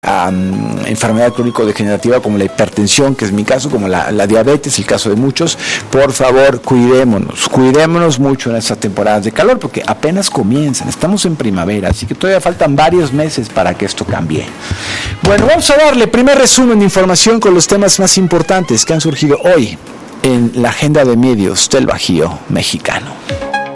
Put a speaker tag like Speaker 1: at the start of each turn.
Speaker 1: enfermedad crónico-degenerativa como la hipertensión, que es mi caso, como la diabetes, el caso de muchos. Por favor, cuidémonos mucho en estas temporadas de calor, porque apenas comienzan, estamos en primavera, así que todavía faltan varios meses para que esto cambie. Bueno, vamos a darle primer resumen de información con los temas más importantes que han surgido hoy en la agenda de medios del Bajío mexicano.